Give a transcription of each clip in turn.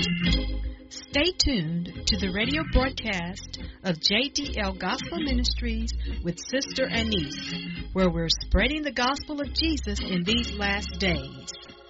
Stay tuned to the radio broadcast of JDL Gospel Ministries with Sister Anise, where we're spreading the gospel of Jesus in these last days.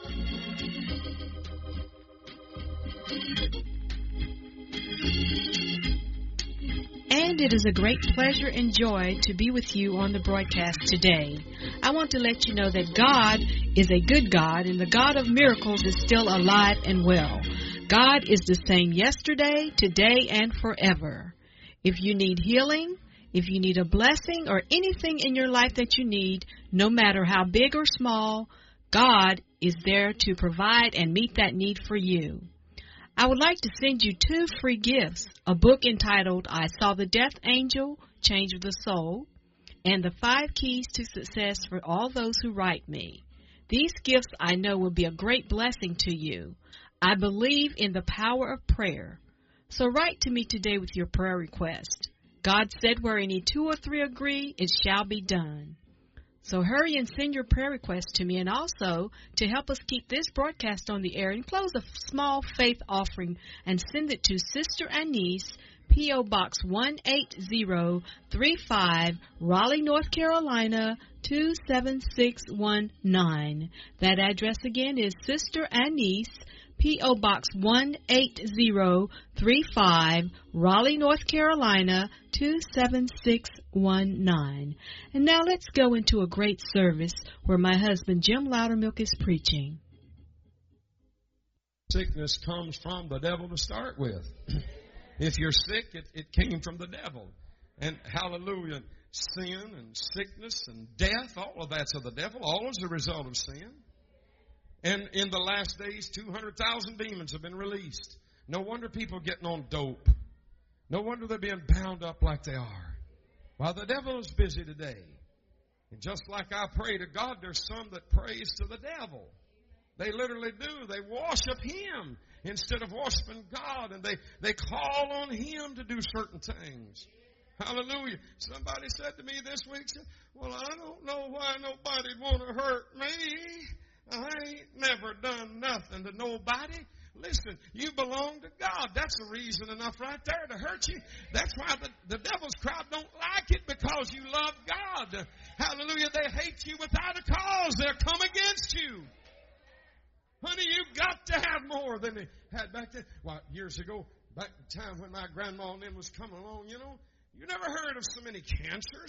And it is a great pleasure and joy to be with you on the broadcast today. I want to let you know that God is a good God, and the God of miracles is still alive and well. God is the same yesterday, today, and forever. If you need healing, if you need a blessing, or anything in your life that you need, no matter how big or small, God is there to provide and meet that need for you. I would like to send you 2 free gifts, a book entitled I Saw the Death Angel Change the Soul, and the 5 Keys to Success for all those who write me. These gifts I know will be a great blessing to you. I believe in the power of prayer. So write to me today with your prayer request. God said where any 2 or 3 agree, it shall be done. So hurry and send your prayer request to me, and also to help us keep this broadcast on the air, enclose a small faith offering and send it to Sister Anise, P.O. Box 18035, Raleigh, North Carolina, 27619. That address again is Sister Anise, P.O. Box 18035, Raleigh, North Carolina, 27619. And now let's go into a great service where my husband Jim Loudermilk is preaching. Sickness comes from the devil to start with. If you're sick, it came from the devil. And hallelujah, sin and sickness and death, all of that's of the devil, all is a result of sin. And in the last days, 200,000 demons have been released. No wonder people are getting on dope. No wonder they're being bound up like they are. While the devil is busy today. And just like I pray to God, there's some that praise to the devil. They literally do. They worship him instead of worshiping God. And they call on him to do certain things. Hallelujah. Somebody said to me this week, well, I don't know why nobody'd want to hurt me. I ain't never done nothing to nobody. Listen, you belong to God. That's a reason enough right there to hurt you. That's why the devil's crowd don't like it, because you love God. Hallelujah. They hate you without a cause. They'll come against you. Honey, you've got to have more than they had back then. Well, years ago, back in the time when my grandma and them was coming along, you know, you never heard of so many cancers